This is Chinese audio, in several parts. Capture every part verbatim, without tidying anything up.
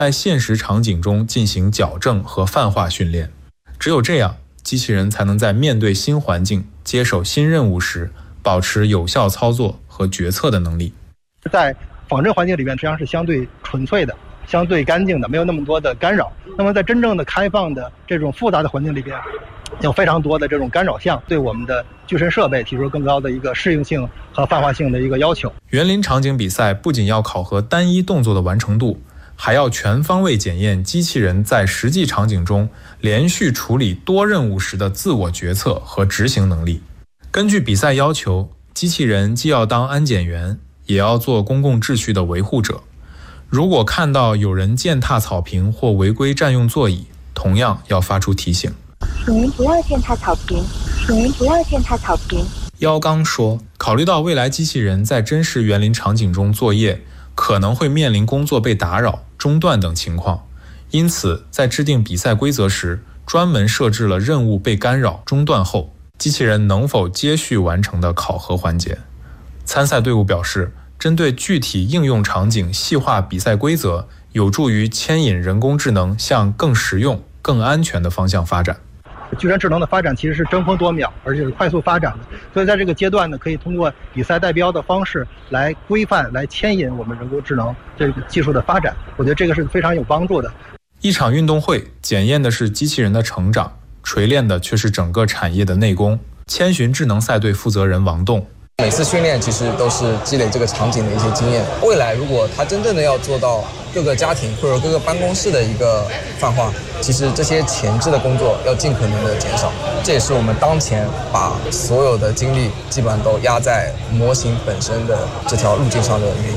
在现实场景中进行矫正和泛化训练。只有这样，机器人才能在面对新环境、接手新任务时，保持有效操作和决策的能力。 在仿真环境里面，实际上是相对纯粹的、相对干净的，没有那么多的干扰。那么在真正的开放的这种复杂的环境里边，有非常多的这种干扰项，对我们的具身设备提出更高的一个适应性和泛化性的一个要求。 园林场景比赛不仅要考核单一动作的完成度，还要全方位检验机器人在实际场景中连续处理多任务时的自我决策和执行能力。根据比赛要求，机器人既要当安检员，也要做公共秩序的维护者。如果看到有人践踏草坪或违规占用座椅，同样要发出提醒。 请您不要践踏草坪，请您不要践踏草坪。 妖刚说，考虑到未来机器人在真实园林场景中作业，可能会面临工作被打扰、中断等情况，因此在制定比赛规则时，专门设置了任务被干扰、中断后，机器人能否接续完成的考核环节。参赛队伍表示，针对具体应用场景细化比赛规则，有助于牵引人工智能向更实用、更安全的方向发展。 具身智能的发展其实是争分夺秒，而且是快速发展的，所以在这个阶段呢，可以通过比赛代标的方式来规范、来牵引我们人工智能这个技术的发展。我觉得这个是非常有帮助的。 一场运动会检验的是机器人的成长，锤炼的却是整个产业的内功。千寻智能赛队负责人王栋。 每次训练其实都是积累这个场景的一些经验。未来如果它真正的要做到各个家庭或者各个办公室的一个泛化，其实这些前置的工作要尽可能的减少。这也是我们当前把所有的精力基本上都压在模型本身的这条路径上的原因。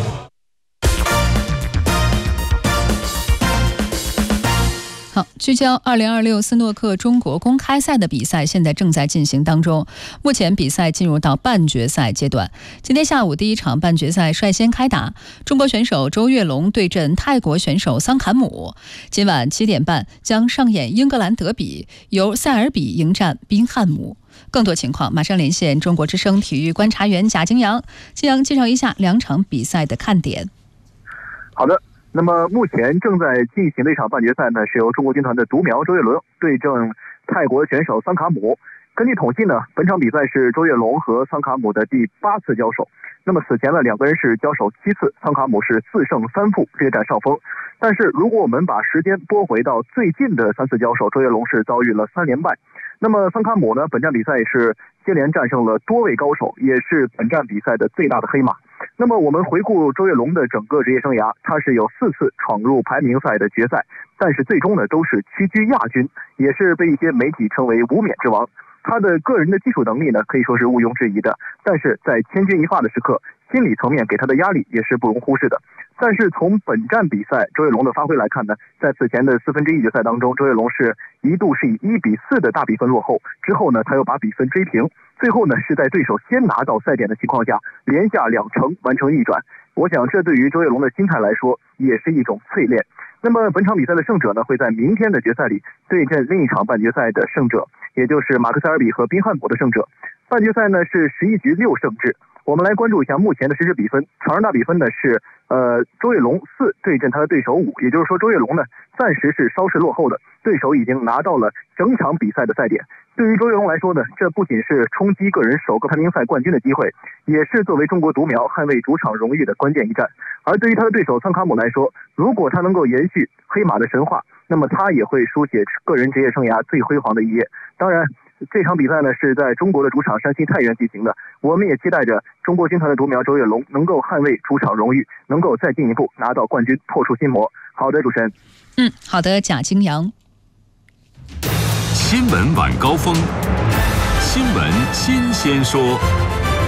好，聚焦二零二六斯诺克中国公开赛的比赛现在正在进行当中，目前比赛进入到半决赛阶段。今天下午第一场半决赛率先开打，中国选手周跃龙对阵泰国选手桑坎姆。今晚七点半将上演英格兰德比，由塞尔比迎战宾汉姆。更多情况马上连线中国之声体育观察员贾金阳。金阳介绍一下两场比赛的看点。 好的。那么目前正在进行的一场半决赛呢，是由中国军团的独苗周跃龙对阵泰国选手桑卡姆。根据统计呢，本场比赛是周跃龙和桑卡姆的第八次交手。那么此前呢，两个人是交手七次，桑卡姆是四胜三负，略占上风。但是如果我们把时间拨回到最近的三次交手，周跃龙是遭遇了三连败。那么桑卡姆呢，本站比赛也是接连战胜了多位高手，也是本站比赛的最大的黑马。那么我们回顾周跃龙的整个职业生涯，他是有四次闯入排名赛的决赛，但是最终呢都是屈居亚军，也是被一些媒体称为无冕之王。他的个人的技术能力呢可以说是毋庸置疑的，但是在千钧一发的时刻，心理层面给他的压力也是不容忽视的。但是从本站比赛周跃龙的发挥来看呢，在此前的四分之一决赛当中，周跃龙是一度是以一比四的大比分落后，之后呢他又把比分追平，最后呢是在对手先拿到赛点的情况下，连下两城完成逆转。我想这对于周跃龙的心态来说也是一种淬炼。那么本场比赛的胜者呢会在明天的决赛里对阵另一场半决赛的胜者，也就是马克塞尔比和宾汉姆的胜者。半决赛呢是十一局六胜制。我们来关注一下目前的实时比分，场上大比分呢是呃周跃龙四对阵他的对手五，也就是说周跃龙呢暂时是稍事落后的，对手已经拿到了整场比赛的赛点。对于周跃龙来说呢，这不仅是冲击个人首个排名赛冠军的机会，也是作为中国独苗捍卫主场荣誉的关键一战。而对于他的对手桑卡姆来说，如果他能够延续黑马的神话，那么他也会书写个人职业生涯最辉煌的一页。当然这场比赛呢是在中国的主场山西太原进行的，我们也期待着中国军团的独苗周跃龙能够捍卫主场荣誉，能够再进一步拿到冠军，破除心魔。好的，主持人。 嗯，好的，贾金阳。 新闻晚高峰，新闻新鲜说。